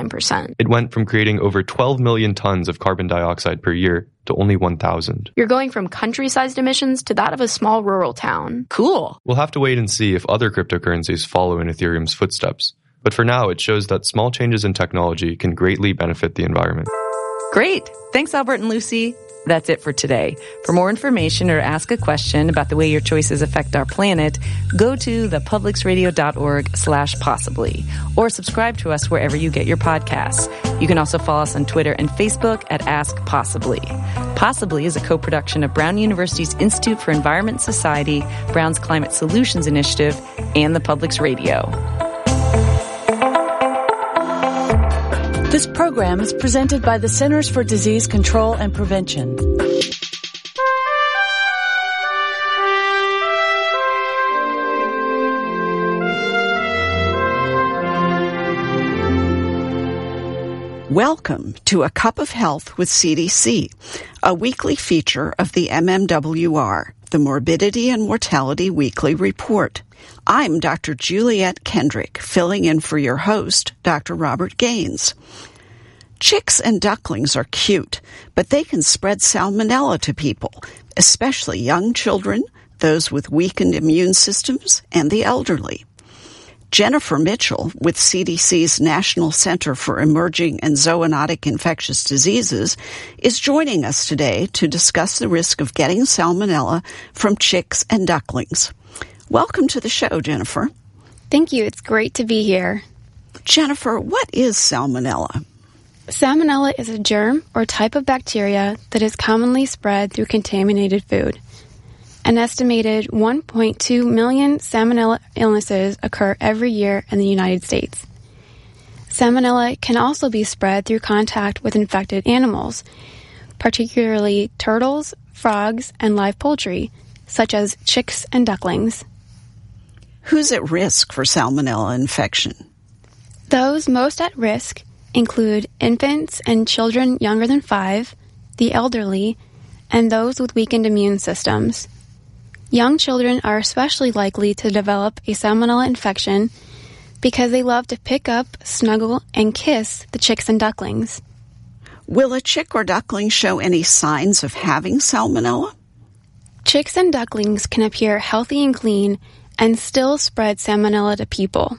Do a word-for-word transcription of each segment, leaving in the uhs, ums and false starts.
percent. It went from creating over twelve million tons of carbon dioxide per year to only one thousand. You're going from country-sized emissions to that of a small rural town. Cool. We'll have to wait and see if other cryptocurrencies follow in Ethereum's footsteps. But for now, it shows that small changes in technology can greatly benefit the environment. Great. Thanks, Albert and Lucy. That's it for today. For more information or ask a question about the way your choices affect our planet, go to thepublicsradio.org slash possibly or subscribe to us wherever you get your podcasts. You can also follow us on Twitter and Facebook at Ask Possibly. Possibly is a co-production of Brown University's Institute for Environment and Society, Brown's Climate Solutions Initiative, and the Public's Radio. This program is presented by the Centers for Disease Control and Prevention. Welcome to A Cup of Health with C D C, a weekly feature of the M M W R, the Morbidity and Mortality Weekly Report. I'm Doctor Juliet Kendrick, filling in for your host, Doctor Robert Gaines. Chicks and ducklings are cute, but they can spread salmonella to people, especially young children, those with weakened immune systems, and the elderly. Jennifer Mitchell, with C D C's National Center for Emerging and Zoonotic Infectious Diseases, is joining us today to discuss the risk of getting salmonella from chicks and ducklings. Welcome to the show, Jennifer. Thank you. It's great to be here. Jennifer, what is salmonella? Salmonella is a germ or type of bacteria that is commonly spread through contaminated food. An estimated one point two million salmonella illnesses occur every year in the United States. Salmonella can also be spread through contact with infected animals, particularly turtles, frogs, and live poultry, such as chicks and ducklings. Who's at risk for salmonella infection? Those most at risk include infants and children younger than five, the elderly, and those with weakened immune systems. Young children are especially likely to develop a salmonella infection because they love to pick up, snuggle, and kiss the chicks and ducklings. Will a chick or duckling show any signs of having salmonella? Chicks and ducklings can appear healthy and clean and still spread salmonella to people.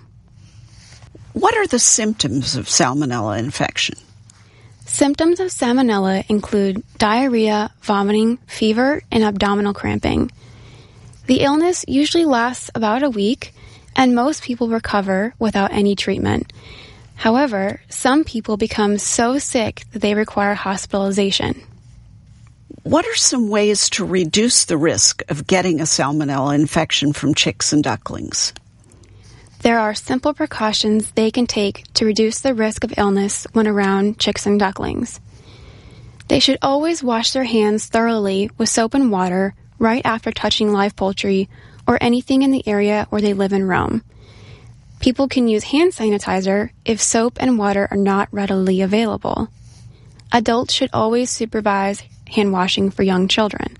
What are the symptoms of salmonella infection? Symptoms of salmonella include diarrhea, vomiting, fever, and abdominal cramping. The illness usually lasts about a week, and most people recover without any treatment. However, some people become so sick that they require hospitalization. What are some ways to reduce the risk of getting a salmonella infection from chicks and ducklings? There are simple precautions they can take to reduce the risk of illness when around chicks and ducklings. They should always wash their hands thoroughly with soap and water right after touching live poultry or anything in the area where they live and roam. People can use hand sanitizer if soap and water are not readily available. Adults should always supervise hand washing for young children.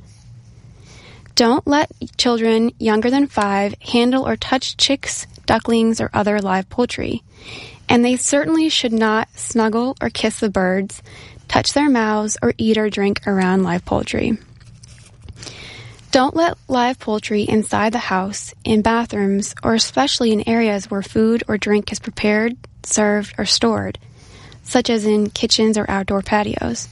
Don't let children younger than five handle or touch chicks, ducklings, or other live poultry. And they certainly should not snuggle or kiss the birds, touch their mouths, or eat or drink around live poultry. Don't let live poultry inside the house, in bathrooms, or especially in areas where food or drink is prepared, served, or stored, such as in kitchens or outdoor patios.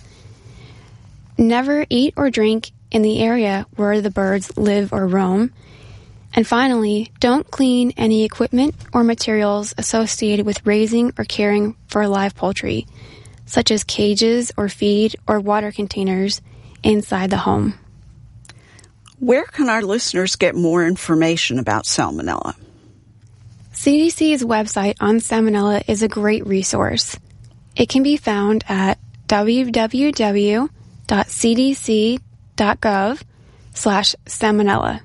Never eat or drink in the area where the birds live or roam. And finally, don't clean any equipment or materials associated with raising or caring for live poultry, such as cages or feed or water containers inside the home. Where can our listeners get more information about salmonella? C D C's website on salmonella is a great resource. It can be found at w w w dot c d c dot gov slash salmonella.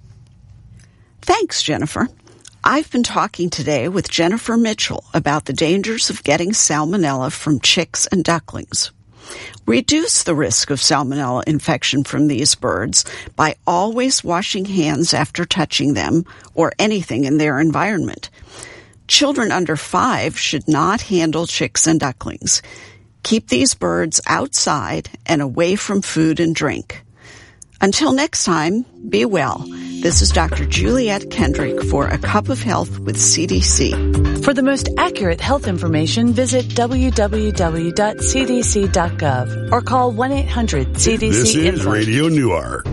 Thanks, Jennifer. I've been talking today with Jennifer Mitchell about the dangers of getting salmonella from chicks and ducklings. Reduce the risk of salmonella infection from these birds by always washing hands after touching them or anything in their environment. Children under five should not handle chicks and ducklings. Keep these birds outside and away from food and drink. Until next time, be well. This is Doctor Juliet Kendrick for A Cup of Health with C D C. For the most accurate health information, visit w w w dot c d c dot gov or call one eight hundred C D C This is info. Radio Newark.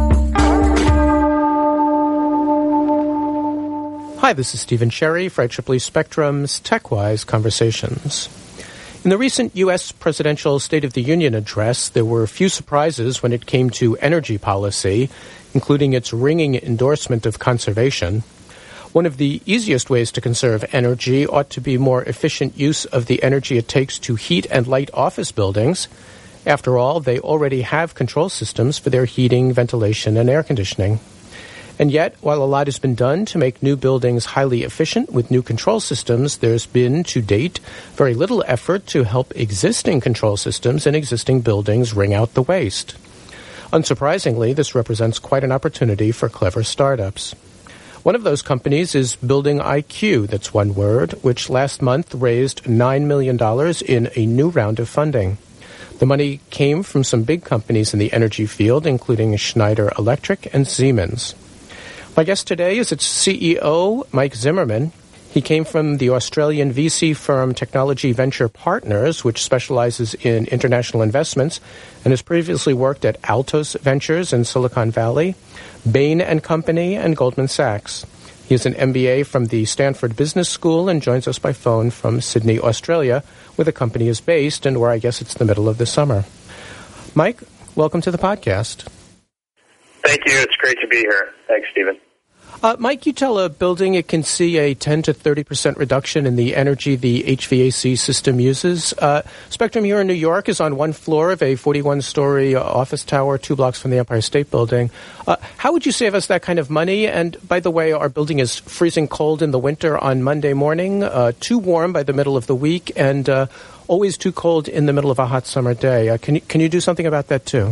Hi, this is Stephen Sherry for I triple E Spectrum's TechWise Conversations. In the recent U S presidential State of the Union address, there were a few surprises when it came to energy policy, including its ringing endorsement of conservation. One of the easiest ways to conserve energy ought to be more efficient use of the energy it takes to heat and light office buildings. After all, they already have control systems for their heating, ventilation, and air conditioning. And yet, while a lot has been done to make new buildings highly efficient with new control systems, there's been, to date, very little effort to help existing control systems in existing buildings wring out the waste. Unsurprisingly, this represents quite an opportunity for clever startups. One of those companies is Building I Q, that's one word, which last month raised nine million dollars in a new round of funding. The money came from some big companies in the energy field, including Schneider Electric and Siemens. My guest today is its C E O, Mike Zimmerman. He came from the Australian V C firm Technology Venture Partners, which specializes in international investments, and has previously worked at Altos Ventures in Silicon Valley, Bain and Company, and Goldman Sachs. He has an M B A from the Stanford Business School and joins us by phone from Sydney, Australia, where the company is based and where I guess it's the middle of the summer. Mike, welcome to the podcast. Thank you. It's great to be here. Thanks, Stephen. Uh, Mike, you tell a building it can see a ten to thirty percent reduction in the energy the H V A C system uses. Uh, Spectrum here in New York is on one floor of a forty-one story office tower, two blocks from the Empire State Building. Uh, how would you save us that kind of money? And by the way, our building is freezing cold in the winter on Monday morning, uh, too warm by the middle of the week, and uh, always too cold in the middle of a hot summer day. Uh, can you, can you do something about that too?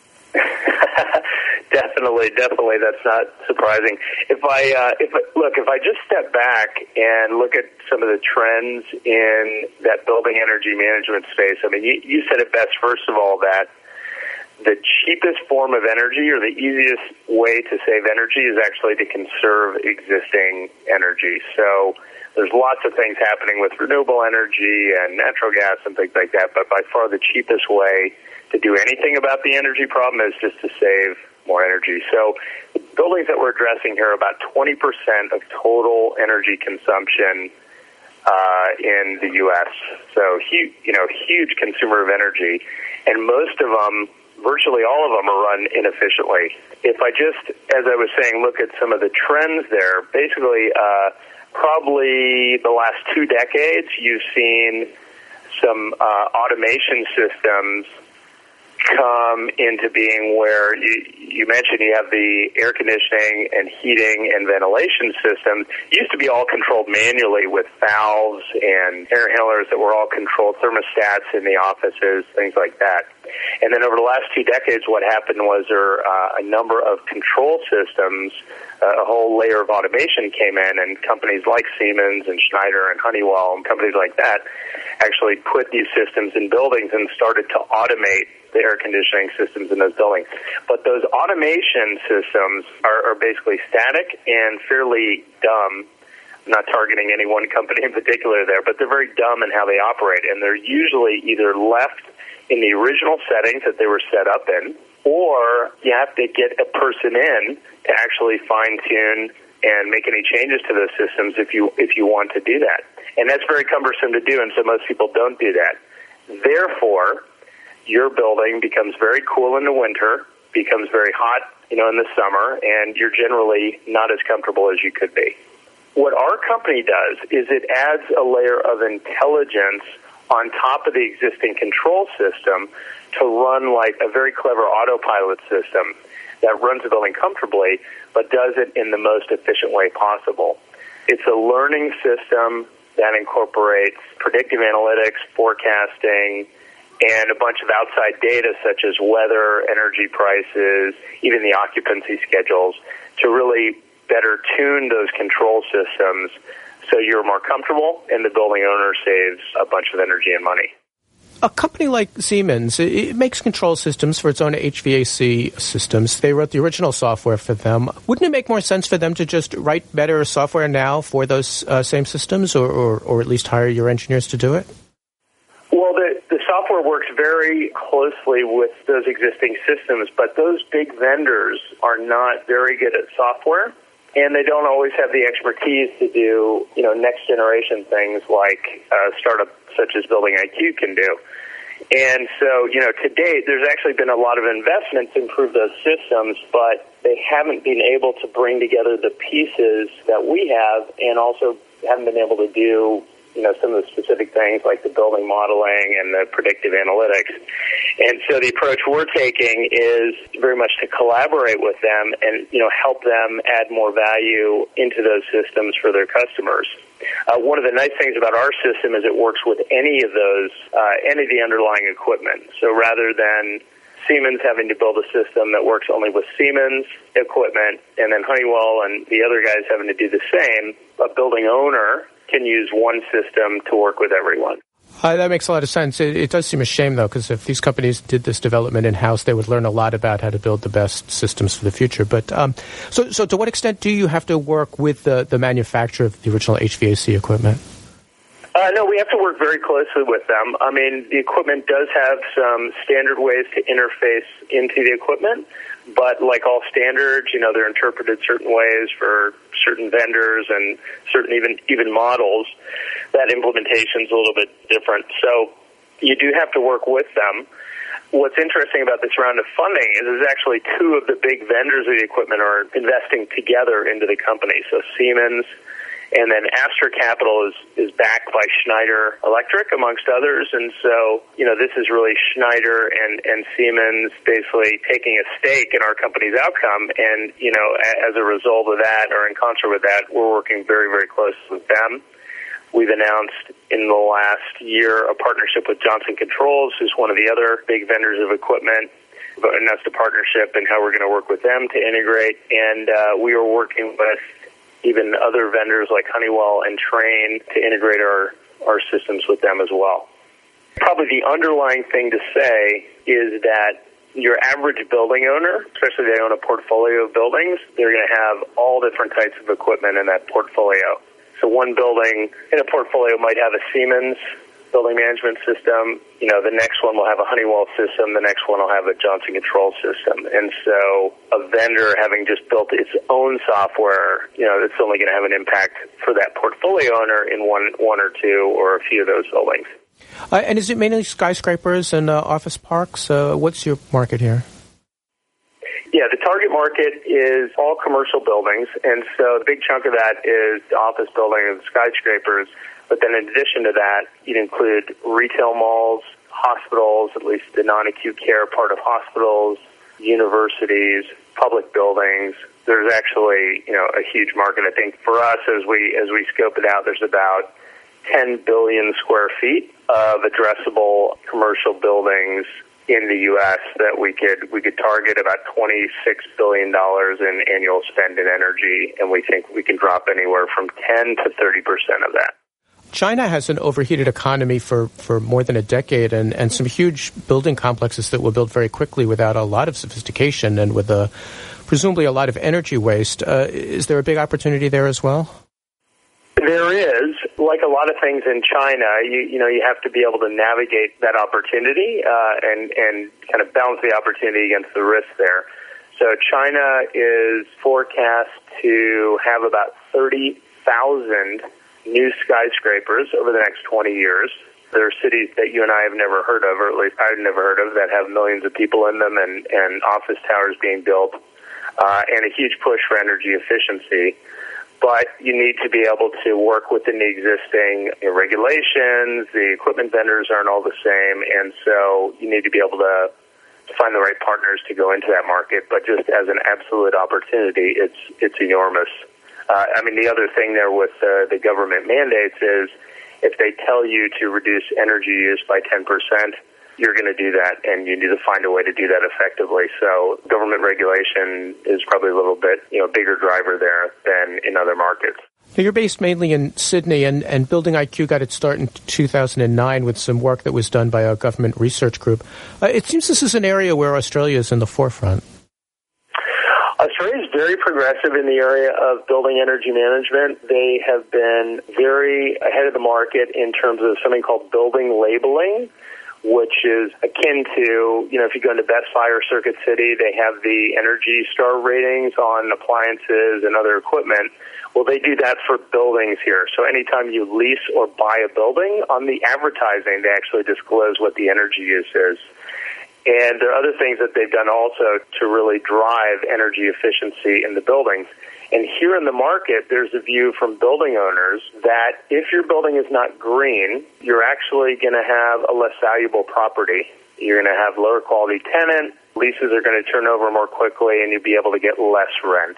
Definitely, definitely. That's not surprising. If I uh, if I, look, if I just step back and look at some of the trends in that building energy management space, I mean, you, you said it best. First of all, that the cheapest form of energy, or the easiest way to save energy, is actually to conserve existing energy. So there's lots of things happening with renewable energy and natural gas and things like that. But by far, the cheapest way to do anything about the energy problem is just to save more energy. So the buildings that we're addressing here are about twenty percent of total energy consumption uh, in the U S. So, huge, you know, huge consumer of energy. And most of them, virtually all of them, are run inefficiently. If I just, as I was saying, look at some of the trends there, basically uh, probably the last two decades, you've seen some uh, automation systems come into being where you, you mentioned you have the air conditioning and heating and ventilation systems. It used to be all controlled manually with valves and air handlers that were all controlled, thermostats in the offices, things like that. And then over the last two decades, what happened was there uh, a number of control systems, uh, a whole layer of automation came in, and companies like Siemens and Schneider and Honeywell and companies like that actually put these systems in buildings and started to automate the air conditioning systems in those buildings. But those automation systems are, are basically static and fairly dumb. I'm not targeting any one company in particular there, but they're very dumb in how they operate, and they're usually either left in the original settings that they were set up in, or you have to get a person in to actually fine-tune and make any changes to those systems if you if you want to do that. And that's very cumbersome to do, and so most people don't do that. Therefore, your building becomes very cool in the winter, becomes very hot, you know, in the summer, and you're generally not as comfortable as you could be. What our company does is it adds a layer of intelligence on top of the existing control system to run like a very clever autopilot system that runs the building comfortably, but does it in the most efficient way possible. It's a learning system that incorporates predictive analytics, forecasting, and a bunch of outside data such as weather, energy prices, even the occupancy schedules, to really better tune those control systems So you're more comfortable, and the building owner saves a bunch of energy and money. A company like Siemens, it makes control systems for its own H V A C systems. They wrote the original software for them. Wouldn't it make more sense for them to just write better software now for those uh, same systems, or, or, or at least hire your engineers to do it? Well, the, the software works very closely with those existing systems, but those big vendors are not very good at software, and they don't always have the expertise to do, you know, next-generation things like a startup such as Building I Q can do. And so, you know, to date, there's actually been a lot of investment to improve those systems, but they haven't been able to bring together the pieces that we have, and also haven't been able to do, you know, some of the specific things like the building modeling and the predictive analytics. And so the approach we're taking is very much to collaborate with them and, you know, help them add more value into those systems for their customers. Uh, one of the nice things about our system is it works with any of those, uh, any of the underlying equipment. So rather than Siemens having to build a system that works only with Siemens equipment and then Honeywell and the other guys having to do the same, a building owner can use one system to work with everyone. Uh, that makes a lot of sense. It, it does seem a shame, though, because if these companies did this development in-house, they would learn a lot about how to build the best systems for the future. But um, so, so to what extent do you have to work with the, the manufacturer of the original H V A C equipment? Uh, no, we have to work very closely with them. I mean, the equipment does have some standard ways to interface into the equipment, but like all standards, you know, they're interpreted certain ways for certain vendors and certain even even models. That implementation is a little bit different. So you do have to work with them. What's interesting about this round of funding is there's actually two of the big vendors of the equipment are investing together into the company. So Siemens, and then Astra Capital is, is backed by Schneider Electric, amongst others. And so, you know, this is really Schneider and, and Siemens basically taking a stake in our company's outcome. And, you know, as a result of that, or in concert with that, we're working very, very closely with them. We've announced in the last year a partnership with Johnson Controls, who's one of the other big vendors of equipment. We've announced a partnership and how we're going to work with them to integrate. And uh, we are working with even other vendors like Honeywell and Trane to integrate our, our systems with them as well. Probably the underlying thing to say is that your average building owner, especially if they own a portfolio of buildings, they're going to have all different types of equipment in that portfolio. So one building in a portfolio might have a Siemens building management system. You know, the next one will have a Honeywell system. The next one will have a Johnson Controls system. And so a vendor having just built its own software, you know, it's only going to have an impact for that portfolio owner in one, one or two or a few of those buildings. Uh, and is it mainly skyscrapers and uh, office parks? Uh, what's your market here? Yeah, the target market is all commercial buildings. And so a big chunk of that is the office buildings and skyscrapers. But then in addition to that, you'd include retail malls, hospitals, at least the non-acute care part of hospitals, universities, public buildings. There's actually, you know, a huge market. I think for us, as we as we scope it out, there's about ten billion square feet of addressable commercial buildings in the U S that we could we could target about twenty-six billion dollars in annual spend in energy, and we think we can drop anywhere from ten to thirty percent of that. China has an overheated economy for, for more than a decade and, and some huge building complexes that will build very quickly without a lot of sophistication and with a, presumably a lot of energy waste. Uh, is there a big opportunity there as well? There is. Like a lot of things in China, you, you know, you have to be able to navigate that opportunity uh, and, and kind of balance the opportunity against the risk there. So China is forecast to have about thirty thousand new skyscrapers over the next twenty years. There are cities that you and I have never heard of, or at least I've never heard of, that have millions of people in them and, and office towers being built, uh, and a huge push for energy efficiency. But you need to be able to work within the existing you know, regulations. The equipment vendors aren't all the same, and so you need to be able to find the right partners to go into that market. But just as an absolute opportunity, it's it's enormous. Uh, I mean, the other thing there with uh, the government mandates is if they tell you to reduce energy use by ten percent, you're going to do that, and you need to find a way to do that effectively. So government regulation is probably a little bit, you know, bigger driver there than in other markets. You're based mainly in Sydney, and, and Building I Q got its start in two thousand nine with some work that was done by a government research group. Uh, it seems this is an area where Australia is in the forefront. Australia is very progressive in the area of building energy management. They have been very ahead of the market in terms of something called building labeling, which is akin to, you know, if you go into Best Buy or Circuit City, they have the Energy Star ratings on appliances and other equipment. Well, they do that for buildings here. So anytime you lease or buy a building, on the advertising, they actually disclose what the energy use is. And there are other things that they've done also to really drive energy efficiency in the buildings. And here in the market, there's a view from building owners that if your building is not green, you're actually going to have a less valuable property. You're going to have lower quality tenant, leases are going to turn over more quickly, and you'll be able to get less rent.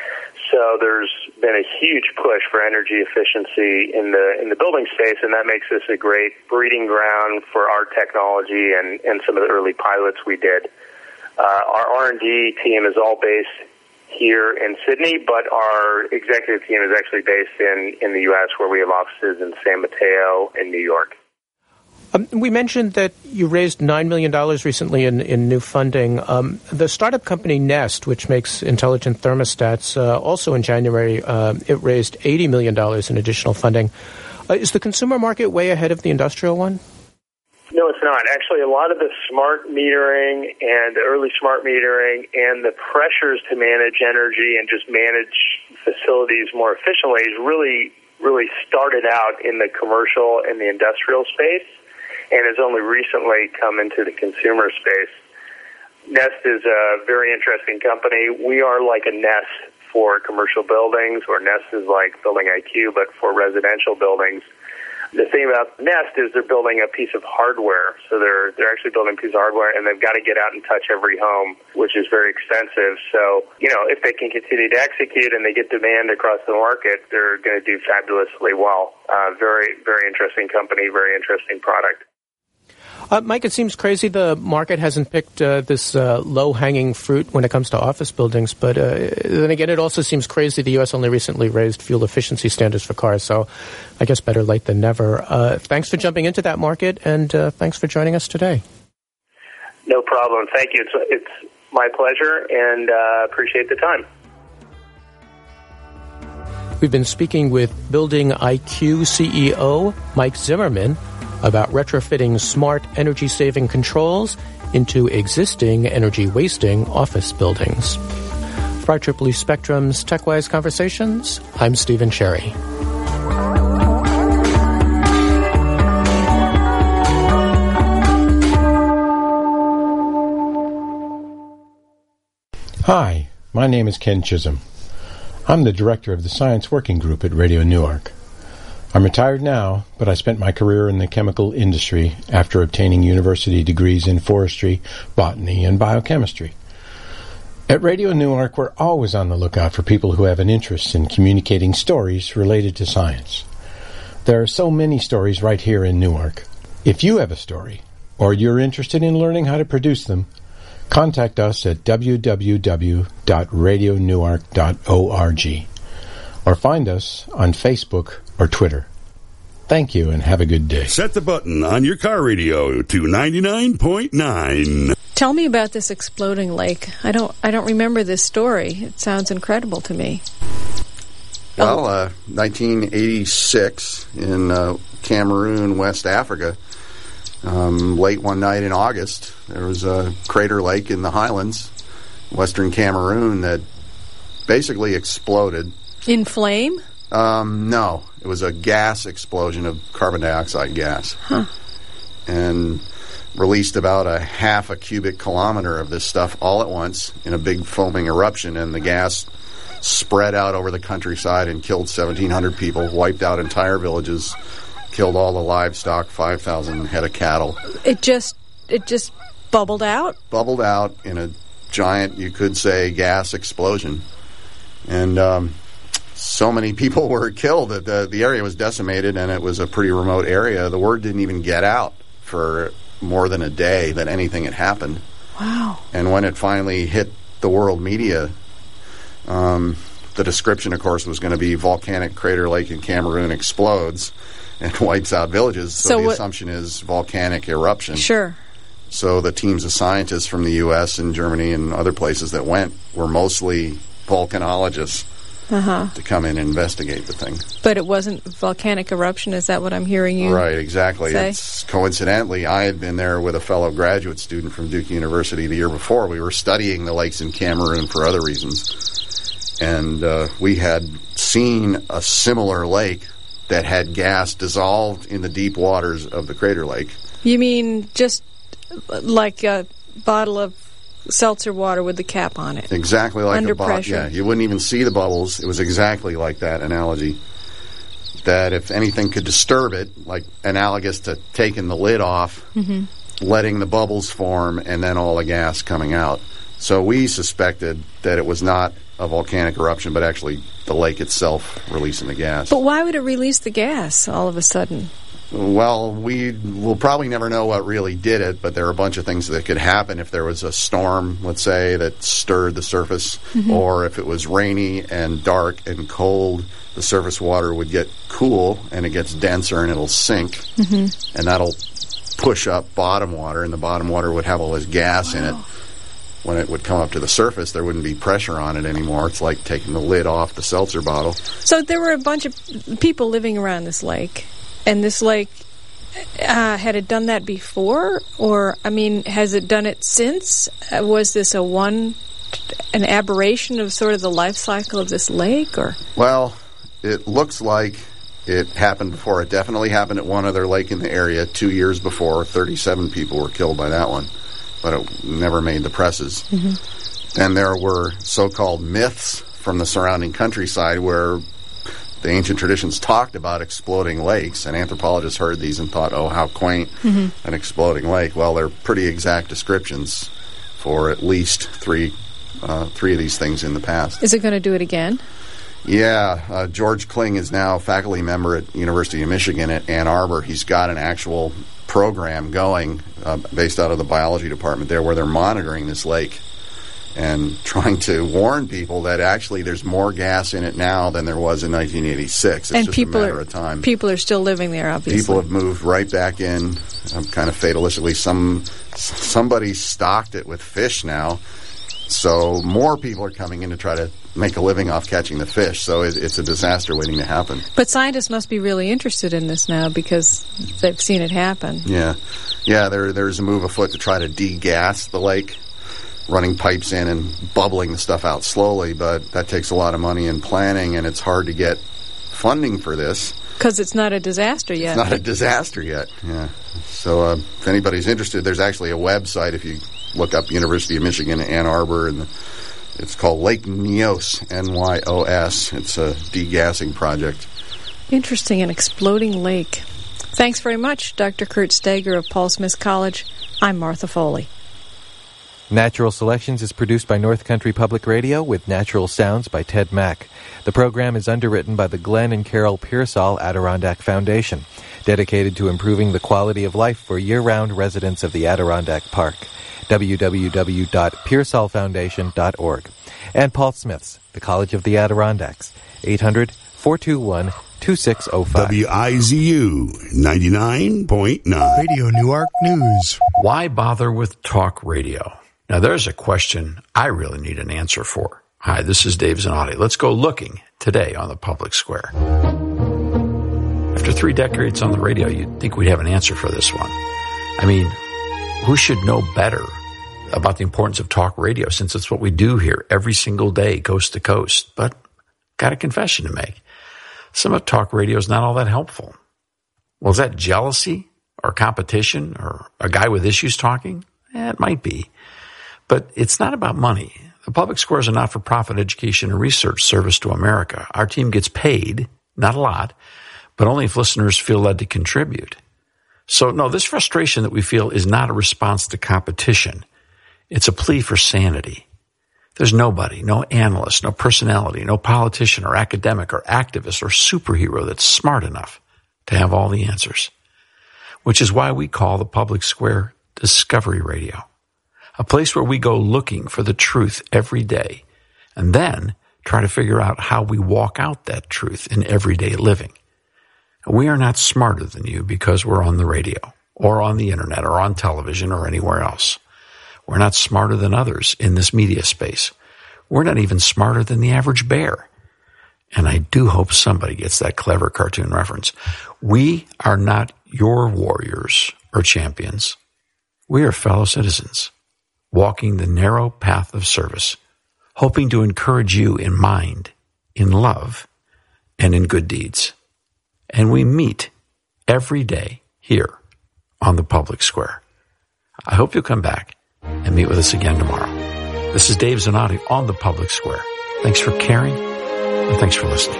So there's been a huge push for energy efficiency in the in the building space, and that makes this a great breeding ground for our technology and, and some of the early pilots we did. Uh, our R and D team is all based here in Sydney, but our executive team is actually based in, in the U S, where we have offices in San Mateo and New York. Um, we mentioned that you raised nine million dollars recently in, in new funding. Um, the startup company Nest, which makes intelligent thermostats, uh, also in January, uh, it raised eighty million dollars in additional funding. Uh, is the consumer market way ahead of the industrial one? No, it's not. Actually, a lot of the smart metering and the early smart metering and the pressures to manage energy and just manage facilities more efficiently is really, really started out in the commercial and the industrial space, and has only recently come into the consumer space. Nest is a very interesting company. We are like a Nest for commercial buildings, or Nest is like Building I Q, but for residential buildings. The thing about Nest is they're building a piece of hardware. So they're they're actually building a piece of hardware, and they've got to get out and touch every home, which is very expensive. So, you know, if they can continue to execute and they get demand across the market, they're going to do fabulously well. Uh, very, very interesting company, very interesting product. Uh, Mike, it seems crazy the market hasn't picked uh, this uh, low-hanging fruit when it comes to office buildings, but uh, then again, it also seems crazy the U S only recently raised fuel efficiency standards for cars, so I guess better late than never. Uh, thanks for jumping into that market, and uh, thanks for joining us today. No problem. Thank you. It's, it's my pleasure, and uh, appreciate the time. We've been speaking with Building I Q C E O Mike Zimmerman about retrofitting smart energy-saving controls into existing energy-wasting office buildings. For I triple E Spectrum's TechWise Conversations, I'm Stephen Sherry. Hi, my name is Ken Chisholm. I'm the director of the Science Working Group at Radio Newark. I'm retired now, but I spent my career in the chemical industry after obtaining university degrees in forestry, botany, and biochemistry. At Radio Newark, we're always on the lookout for people who have an interest in communicating stories related to science. There are so many stories right here in Newark. If you have a story, or you're interested in learning how to produce them, contact us at w w w dot radio newark dot org or find us on Facebook or Twitter. Thank you and have a good day. Set the button on your car radio to ninety-nine point nine. Tell me about this exploding lake. I don't I don't remember this story. It sounds incredible to me. Well, uh, nineteen eighty-six in uh, Cameroon, West Africa. Um, late one night in August, there was a crater lake in the highlands, western Cameroon, that basically exploded. In flame? Um, no. It was a gas explosion of carbon dioxide gas. Huh. And released about a half a cubic kilometer of this stuff all at once in a big foaming eruption, and the gas spread out over the countryside and killed seventeen hundred people, wiped out entire villages, killed all the livestock, five thousand head of cattle. It just it just bubbled out? Bubbled out in a giant, you could say, gas explosion. And um, so many people were killed that the, the area was decimated, and it was a pretty remote area. The word didn't even get out for more than a day that anything had happened. Wow. And when it finally hit the world media, um, the description, of course, was going to be volcanic crater lake in Cameroon explodes and wipes out villages. So, So the what- assumption is volcanic eruption. Sure. So the teams of scientists from the U S and Germany and other places that went were mostly volcanologists Uh-huh. to come in and investigate the thing. But it wasn't volcanic eruption. Is that what I'm hearing you Right, exactly. say? It's coincidentally, I had been there with a fellow graduate student from Duke University the year before. We were studying the lakes in Cameroon for other reasons. And uh, we had seen a similar lake that had gas dissolved in the deep waters of the crater lake. You mean just like a bottle of seltzer water with the cap on it? Exactly like Under a bottle. pressure. Yeah, you wouldn't even see the bubbles. It was exactly like that analogy. That if anything could disturb it, like analogous to taking the lid off, Mm-hmm. letting the bubbles form, and then all the gas coming out. So we suspected that it was not a volcanic eruption, but actually the lake itself releasing the gas. But why would it release the gas all of a sudden? Well, we will probably never know what really did it, but there are a bunch of things that could happen if there was a storm, let's say, that stirred the surface, Mhm. or if it was rainy and dark and cold, the surface water would get cool and it gets denser and it'll sink, Mm-hmm. and that'll push up bottom water, and the bottom water would have all this gas in it. When it would come up to the surface, there wouldn't be pressure on it anymore. It's like taking the lid off the seltzer bottle. So there were a bunch of people living around this lake, and this lake, uh, had it done that before? Or, I mean, has it done it since? Uh, was this a one, an aberration of sort of the life cycle of this lake? Or Well, it looks like it happened before. It definitely happened at one other lake in the area two years before. thirty-seven people were killed by that one, but it never made the presses. Then there were so-called myths from the surrounding countryside where the ancient traditions talked about exploding lakes, and anthropologists heard these and thought, oh, how quaint, Mhm. an exploding lake. Well, they're pretty exact descriptions for at least three, uh, three of these things in the past. is it going to do it again? Yeah, uh, George Kling is now a faculty member at University of Michigan at Ann Arbor. He's got an actual program going uh, based out of the biology department there where they're monitoring this lake and trying to warn people that actually there's more gas in it now than there was in nineteen eighty-six. It's and just people a matter are of time. people are still living there, obviously. People have moved right back in, um, kind of fatalistically. Some somebody stocked it with fish now, so more people are coming in to try to make a living off catching the fish. So it, it's a disaster waiting to happen. But scientists must be really interested in this now because they've seen it happen. Yeah, yeah. There, there's a move afoot to try to degas the lake, running pipes in and bubbling the stuff out slowly. But that takes a lot of money and planning, and it's hard to get funding for this. Because it's not a disaster yet. It's not a disaster yet. Yeah. So uh, if anybody's interested, there's actually a website if you look up University of Michigan Ann Arbor, and it's called Lake Nyos, N Y O S. It's a degassing project. Interesting, an exploding lake. Thanks very much, Doctor Kurt Steger of Paul Smith College. I'm Martha Foley. Natural Selections is produced by North Country Public Radio with natural sounds by Ted Mack. The program is underwritten by the Glenn and Carol Pearsall Adirondack Foundation, dedicated to improving the quality of life for year-round residents of the Adirondack Park. w w w dot pearsall foundation dot org. And Paul Smith's, the College of the Adirondacks, eight hundred, four two one, two six zero five. W I Z U ninety-nine point nine. Radio Newark News. Why bother with talk radio? Now, there's a question I really need an answer for. Hi, this is Dave Zanotti. Let's go looking today on the public square. After three decades on the radio, you'd think we'd have an answer for this one. I mean, who should know better about the importance of talk radio, since it's what we do here every single day, coast to coast? But got a confession to make. Some of talk radio is not all that helpful. Well, is that jealousy or competition or a guy with issues talking? Eh, it might be. But it's not about money. The Public Square is a not-for-profit education and research service to America. Our team gets paid, not a lot, but only if listeners feel led to contribute. So, no, this frustration that we feel is not a response to competition. It's a plea for sanity. There's nobody, no analyst, no personality, no politician or academic or activist or superhero that's smart enough to have all the answers, which is why we call the Public Square Discovery Radio, a place where we go looking for the truth every day and then try to figure out how we walk out that truth in everyday living. We are not smarter than you because we're on the radio or on the internet or on television or anywhere else. We're not smarter than others in this media space. We're not even smarter than the average bear. And I do hope somebody gets that clever cartoon reference. We are not your warriors or champions. We are fellow citizens, walking the narrow path of service, hoping to encourage you in mind, in love, and in good deeds. And we meet every day here on the public square. I hope you'll come back and meet with us again tomorrow. This is Dave Zanotti on the public square. Thanks for caring, and thanks for listening.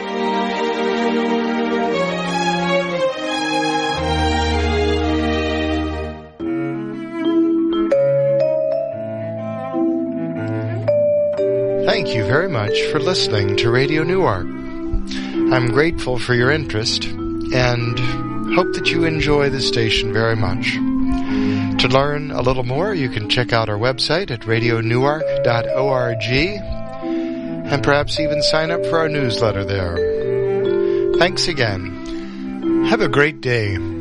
Thank you very much for listening to Radio Newark. I'm grateful for your interest and hope that you enjoy the station very much. To learn a little more, you can check out our website at radio newark dot org and perhaps even sign up for our newsletter there. Thanks again. Have a great day.